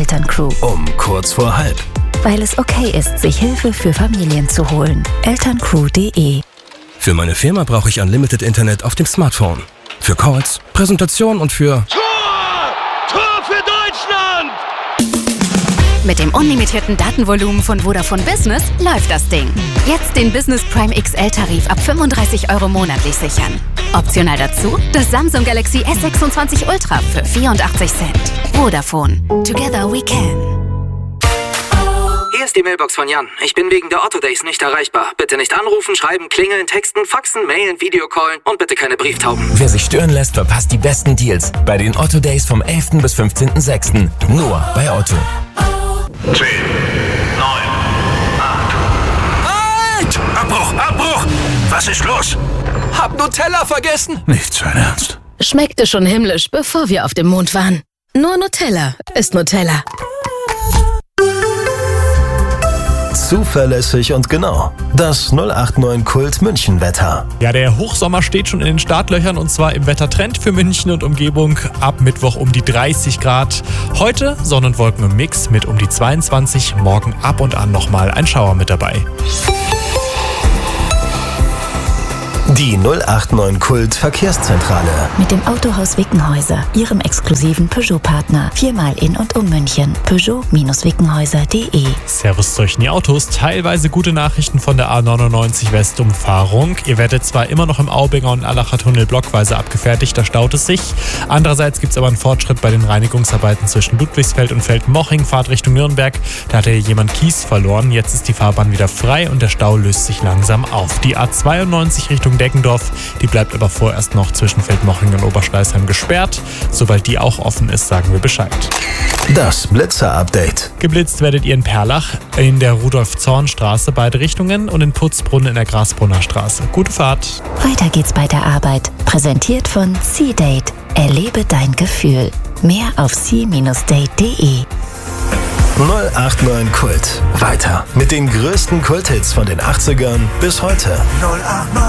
Elterncrew. Um kurz vor halb. Weil es okay ist, sich Hilfe für Familien zu holen. Elterncrew.de. Für meine Firma brauche ich Unlimited Internet auf dem Smartphone. Für Calls, Präsentation und für... Tor für Deutschland! Mit dem unlimitierten Datenvolumen von Vodafone Business läuft das Ding. Jetzt den Business Prime XL-Tarif ab 35 € monatlich sichern. Optional dazu das Samsung Galaxy S26 Ultra für 84 Cent. Vodafone. Together we can. Hier ist die Mailbox von Jan. Ich bin wegen der Otto Days nicht erreichbar. Bitte nicht anrufen, schreiben, klingeln, texten, faxen, mailen, Videocallen und bitte keine Brieftauben. Wer sich stören lässt, verpasst die besten Deals bei den Otto Days vom 11. bis 15.06. Nur bei Otto. 10, 9, 8. Halt! Abbruch! Was ist los? Hab Nutella vergessen! Nicht sein Ernst. Schmeckte schon himmlisch, bevor wir auf dem Mond waren. Nur Nutella ist Nutella. Zuverlässig und genau. Das 089 Kult München Wetter. Ja, der Hochsommer steht schon in den Startlöchern und zwar im Wettertrend für München und Umgebung ab Mittwoch um die 30 Grad. Heute Sonne und Wolken im Mix mit um die 22, morgen ab und an nochmal ein Schauer mit dabei. Die 089 Kult Verkehrszentrale. Mit dem Autohaus Wickenhäuser, Ihrem exklusiven Peugeot-Partner. 4-mal in und um München. Peugeot-Wickenhäuser.de. Servus zu euch in die Autos. Teilweise gute Nachrichten von der A99 Westumfahrung. Ihr werdet zwar immer noch im Aubinger und Allacher Tunnel blockweise abgefertigt, da staut es sich. Andererseits gibt es aber einen Fortschritt bei den Reinigungsarbeiten zwischen Ludwigsfeld und Feldmoching, Fahrt Richtung Nürnberg. Da hatte jemand Kies verloren. Jetzt ist die Fahrbahn wieder frei und der Stau löst sich langsam auf. Die A92 Richtung Deggendorf, die bleibt aber vorerst noch zwischen Feldmoching und Oberschleißheim gesperrt. Sobald die auch offen ist, sagen wir Bescheid. Das Blitzer-Update. Geblitzt werdet ihr in Perlach, in der Rudolf-Zorn-Straße beide Richtungen und in Putzbrunn in der Grasbrunner Straße. Gute Fahrt. Weiter geht's bei der Arbeit. Präsentiert von C-Date. Erlebe dein Gefühl. Mehr auf c-date.de. 089 Kult. Weiter mit den größten Kulthits von den 80ern bis heute. 089